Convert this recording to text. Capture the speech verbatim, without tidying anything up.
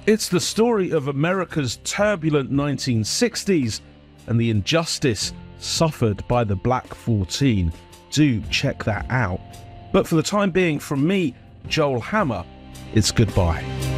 It's the story of America's turbulent nineteen sixties and the injustice suffered by the Black fourteen. Do check that out. But for the time being, from me, Joel Hammer, it's goodbye.